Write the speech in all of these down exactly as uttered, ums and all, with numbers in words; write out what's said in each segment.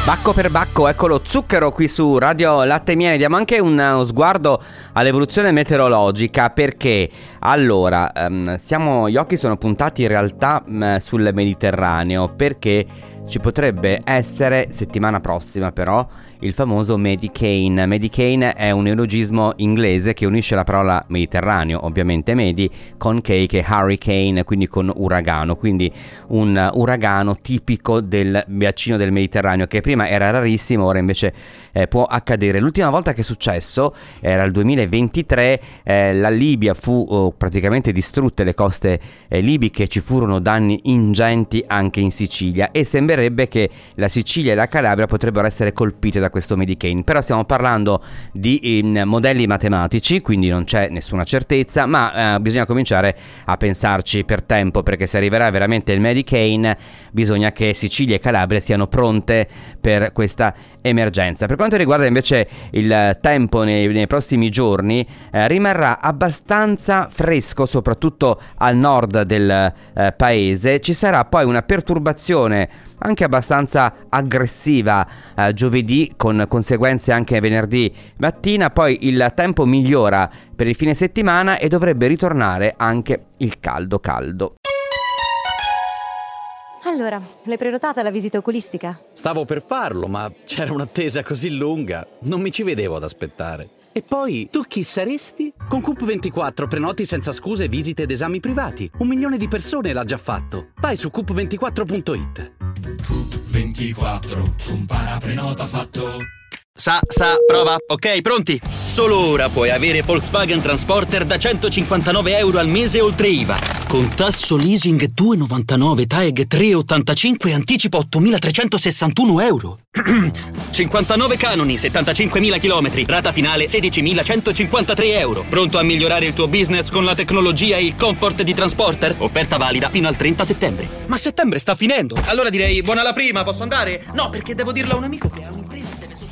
Bacco per bacco, ecco lo zucchero qui su Radio Latte e Miele. Diamo anche uno sguardo all'evoluzione meteorologica, perché allora um, stiamo, gli occhi sono puntati in realtà um, sul Mediterraneo, perché ci potrebbe essere settimana prossima però il famoso Medicane. Medicane è un neologismo inglese che unisce la parola Mediterraneo, ovviamente Medi, con K che è hurricane, quindi con uragano, quindi un uragano tipico del bacino del Mediterraneo che prima era rarissimo, ora invece eh, può accadere. L'ultima volta che è successo era il duemilaventitré, eh, la Libia fu oh, praticamente distrutte, le coste eh, libiche, ci furono danni ingenti anche in Sicilia e sembrerebbe che la Sicilia e la Calabria potrebbero essere colpite da questo Medicane, però stiamo parlando di in, modelli matematici, quindi non c'è nessuna certezza, ma eh, bisogna cominciare a pensarci per tempo, perché se arriverà veramente il Medicane bisogna che Sicilia e Calabria siano pronte per questa emergenza. Per quanto riguarda invece il tempo nei, nei prossimi giorni, eh, rimarrà abbastanza fresco soprattutto al nord del eh, paese. Ci sarà poi una perturbazione anche abbastanza aggressiva eh, giovedì, con conseguenze anche venerdì mattina. Poi il tempo migliora per il fine settimana e dovrebbe ritornare anche il caldo caldo. Allora, l'hai prenotata la visita oculistica? Stavo per farlo, ma c'era un'attesa così lunga, non mi ci vedevo ad aspettare. E poi, tu chi saresti? Con Coop ventiquattro prenoti senza scuse visite ed esami privati. Un milione di persone l'ha già fatto. Vai su coop ventiquattro punto it. Coop ventiquattro, compara, prenota, fatto. Sa, sa, prova, ok, pronti? Solo ora puoi avere Volkswagen Transporter da centocinquantanove euro al mese oltre I V A. Con tasso leasing due virgola novantanove, T A E G tre virgola ottantacinque e anticipo ottomilatrecentosessantuno euro. cinquantanove canoni, settantacinquemila chilometri, rata finale sedicimilacentocinquantatré euro. Pronto a migliorare il tuo business con la tecnologia e il comfort di Transporter? Offerta valida fino al trenta settembre. Ma settembre sta finendo. Allora direi buona la prima, posso andare? No, perché devo dirlo a un amico che ha un'impresa e deve sostituire.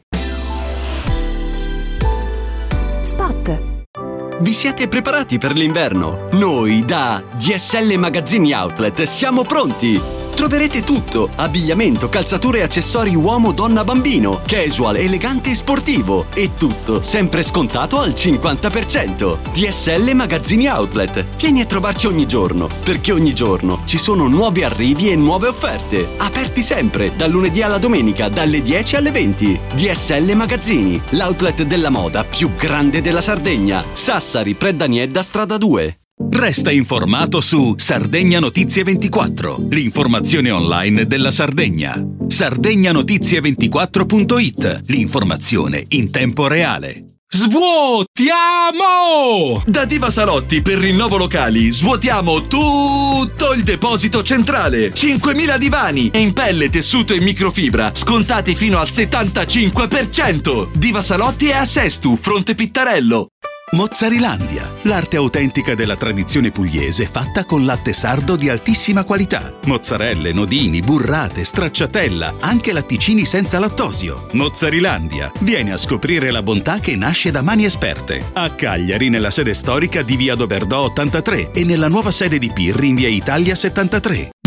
Spot. Vi siete preparati per l'inverno? Noi da D S L Magazzini Outlet siamo pronti! Troverete tutto: abbigliamento, calzature e accessori uomo, donna, bambino, casual, elegante e sportivo. E tutto sempre scontato al cinquanta per cento. D S L Magazzini Outlet. Vieni a trovarci ogni giorno, perché ogni giorno ci sono nuovi arrivi e nuove offerte. Aperti sempre, dal lunedì alla domenica, dalle dieci alle venti. D S L Magazzini, l'outlet della moda più grande della Sardegna. Sassari, Preddaniedda, strada due. Resta informato su Sardegna Notizie ventiquattro, l'informazione online della Sardegna. sardegna notizie ventiquattro punto it, l'informazione in tempo reale. Svuotiamo! Da Diva Salotti per rinnovo locali svuotiamo tutto il deposito centrale. cinquemila divani in pelle, tessuto e microfibra scontati fino al settantacinque per cento. Diva Salotti è a Sestu, Fronte Pittarello. Mozzarilandia, l'arte autentica della tradizione pugliese fatta con latte sardo di altissima qualità. Mozzarelle, nodini, burrate, stracciatella, anche latticini senza lattosio. Mozzarilandia, vieni a scoprire la bontà che nasce da mani esperte. A Cagliari, nella sede storica di via Doverdò ottantatré e nella nuova sede di Pirri in via Italia settantatré.